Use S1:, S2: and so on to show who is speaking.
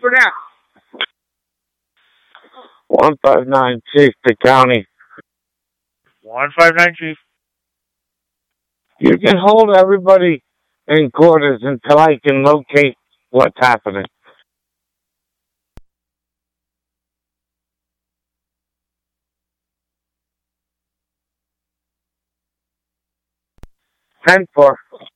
S1: for now.
S2: 159 Chief, the county.
S1: 159 Chief.
S2: You can hold everybody in quarters until I can locate what's happening. 10-4.